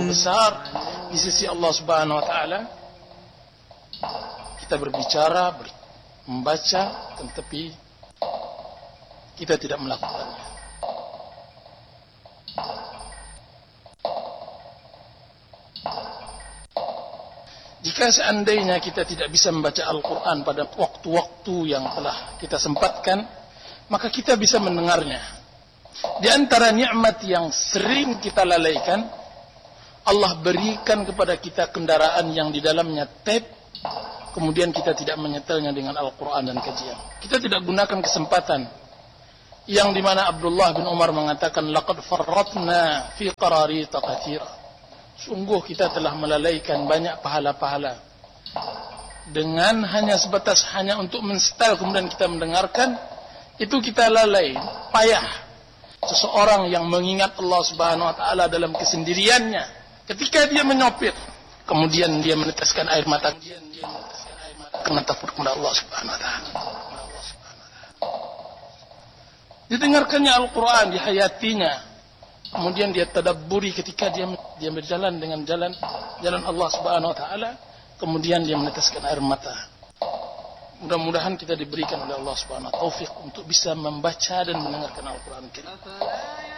besar di sisi Allah Subhanahu wa taala. Kita berbicara, membaca, tetapi kita tidak melakukannya. Jika seandainya kita tidak bisa membaca Al-Quran pada waktu-waktu yang telah kita sempatkan, maka kita bisa mendengarnya. Di antara nikmat yang sering kita lalaikan, Allah berikan kepada kita kendaraan yang di dalamnya tape, kemudian kita tidak menyetelnya dengan Al-Quran dan kajian. Kita tidak gunakan kesempatan yang dimana Abdullah bin Umar mengatakan, laqad farratna fi qararita katsira. Sungguh kita telah melalaikan banyak pahala-pahala dengan hanya sebatas hanya untuk mensetel kemudian kita mendengarkan. Itu kita lalai, payah. Seseorang yang mengingat Allah Subhanahu wa taala dalam kesendiriannya, ketika dia menyopir, kemudian dia meneteskan air mata karena takut kepada Allah Subhanahu wa taala. Didengarkannya Al-Quran, dihayatinya, kemudian dia tadabburi ketika dia berjalan dengan jalan Allah Subhanahu wa taala, kemudian dia meneteskan air mata. Mudah-mudahan kita diberikan oleh Allah Subhanahu wa taala taufik untuk bisa membaca dan mendengarkan Al-Quran.